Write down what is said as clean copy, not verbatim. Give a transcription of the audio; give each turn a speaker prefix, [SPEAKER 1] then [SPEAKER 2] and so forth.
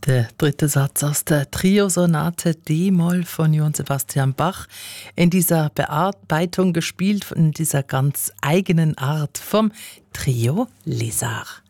[SPEAKER 1] Der dritte Satz aus der Triosonate D-Moll von Johann Sebastian Bach, in dieser Bearbeitung gespielt, in dieser ganz eigenen Art vom Trio Lézard.